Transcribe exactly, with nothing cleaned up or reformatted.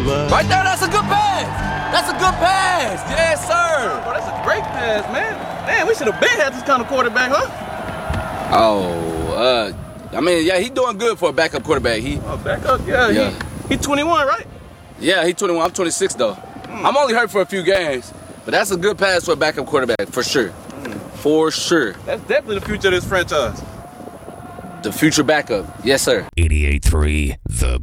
Right there, that's a good pass. That's a good pass. Yes, sir. Oh, that's a great pass, man. Man, we should have been had this kind of quarterback, huh? Oh, uh, I mean, yeah, he doing good for a backup quarterback. He, oh, backup, yeah. yeah. He, he twenty-one, right? Yeah, he twenty-one. I'm twenty-six though. Mm. I'm only hurt for a few games, but that's a good pass for a backup quarterback for sure. Mm. For sure. That's definitely the future of this franchise. The future backup, yes, sir. eighty-eight point three The